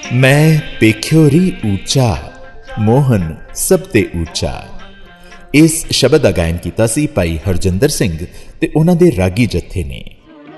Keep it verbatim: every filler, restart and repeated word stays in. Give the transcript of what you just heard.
ਮੈਂ ਪੇਖਿਓ ਰੀ ਉੱਚਾ, ਮੋਹਨ ਸਭ ਤੇ ਉੱਚਾ। ਇਸ ਸ਼ਬਦ ਦਾ ਗਾਇਨ ਕੀਤਾ ਸੀ ਭਾਈ ਹਰਜਿੰਦਰ ਸਿੰਘ ਤੇ ਉਹਨਾਂ ਦੇ ਰਾਗੀ ਜੱਥੇ ਨੇ।